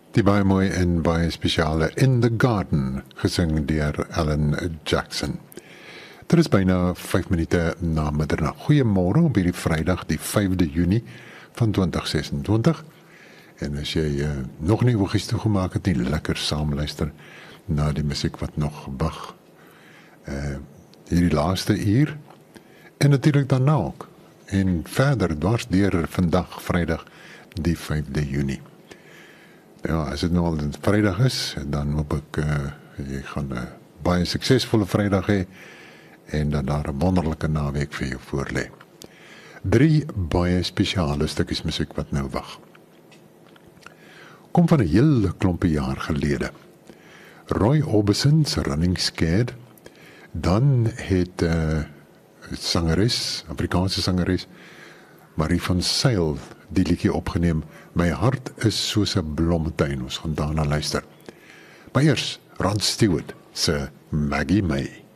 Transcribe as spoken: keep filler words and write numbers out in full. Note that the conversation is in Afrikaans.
Die baie mooi en baie spesiale In the Garden, gesing deur Alan Jackson. Dit is byna vyf minute na middernag. Goeiemôre op hierdie Vrydag, die vyfde Junie van twintig sesentwintig. En as jy uh, nog nie oogies toegemaak het nie, lekker saamluister na die musiek wat nog wag. Uh, hierdie laaste uur, en natuurlijk daarna ook. En verder, dwars deur vandag, Vrydag, die vyfde Junie. Ja, as dit nou al Vrydag is, dan hoop ek, uh, jy gaan 'n uh, baie suksesvolle Vrydag hê, en dan daar 'n wonderlike naweek vir jou voorlê. Drie baie spesiale stukkies musiek wat nou wag. Kom van 'n hele klompie jaar gelede. Roy Orbison se Running Scared, dan het uh, sangeres, Afrikaanse sangeres, Marie van Zyl die liedjie opgeneem, My hart is soos 'n blommetuin. Ons gaan daarna luister. Maar eers, Rod Stewart se Maggie May.